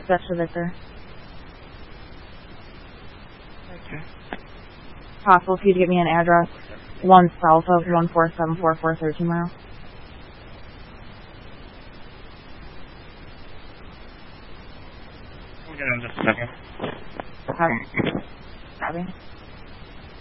Dutch to Victor. Okay. Possible for you to get me an address 1 south of 14744 13 Mile. We'll get in just a second. Copy.